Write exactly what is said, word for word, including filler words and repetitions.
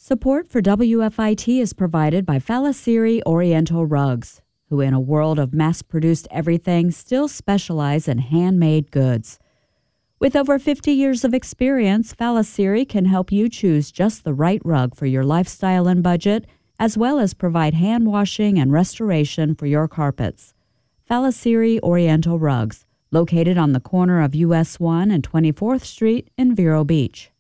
Support for W F I T is provided by Falasiri Oriental Rugs, who in a world of mass-produced everything still specialize in handmade goods. With over fifty years of experience, Falasiri can help you choose just the right rug for your lifestyle and budget, as well as provide hand washing and restoration for your carpets. Falasiri Oriental Rugs, located on the corner of U S one and twenty-fourth Street in Vero Beach.